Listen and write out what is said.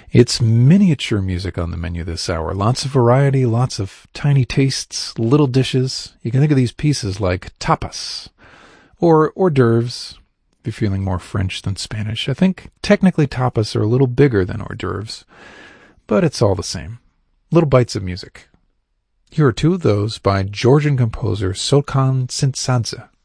It's miniature music on the menu this hour. Lots of variety, lots of tiny tastes, little dishes. You can think of these pieces like tapas or hors d'oeuvres, if you're feeling more French than Spanish. I think technically tapas are a little bigger than hors d'oeuvres, but it's all the same. Little bites of music. Here are two of those by Georgian composer Solkan Tsintsadze.